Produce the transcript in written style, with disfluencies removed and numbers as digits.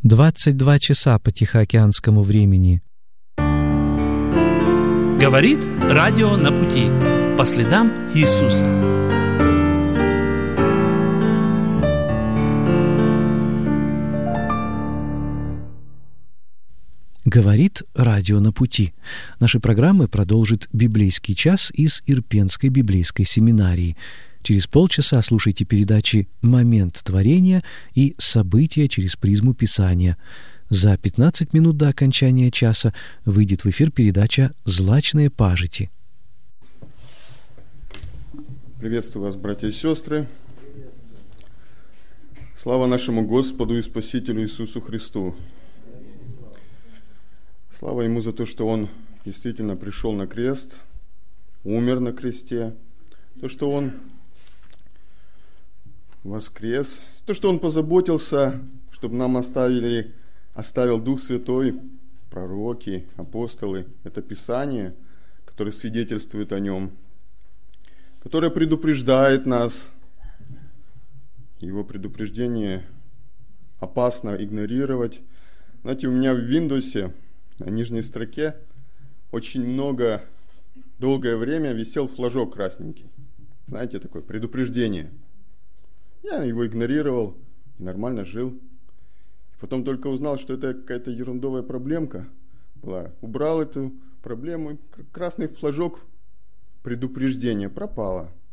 22 часа по тихоокеанскому времени. Говорит радио на пути по следам Иисуса. Говорит радио на пути. Наши программы продолжит библейский час из Ирпенской библейской семинарии. Через полчаса слушайте передачи «Момент творения» и «События через призму Писания». За 15 минут до окончания часа выйдет в эфир передача «Злачные пажити». Приветствую вас, братья и сестры. Слава нашему Господу и Спасителю Иисусу Христу. Слава Ему за то, что Он действительно пришел на крест, умер на кресте, то, что Он воскрес, то, что Он позаботился, чтобы нам оставил Дух Святой, пророки, апостолы. Это Писание, которое свидетельствует о Нем, которое предупреждает нас. Его предупреждение опасно игнорировать. Знаете, у меня в Windows на нижней строке очень долгое время висел флажок красненький. Знаете, такое предупреждение. Я его игнорировал и нормально жил. Потом только узнал, что это какая-то ерундовая проблемка была. Убрал эту проблему, и красный флажок предупреждения пропало.